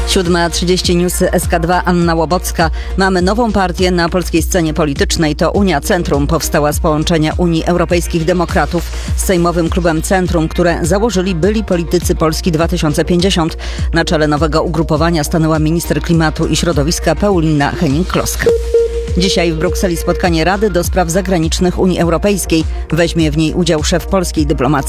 7:30 Newsy SK2, Anna Łobocka. Mamy nową partię na polskiej scenie politycznej. To Unia Centrum powstała z połączenia Unii Europejskich Demokratów z sejmowym klubem Centrum, które założyli byli politycy Polski 2050. Na czele nowego ugrupowania stanęła minister klimatu i środowiska Paulina Henning-Kloska. Dzisiaj w Brukseli spotkanie Rady do Spraw Zagranicznych Unii Europejskiej. Weźmie w niej udział szef polskiej dyplomacji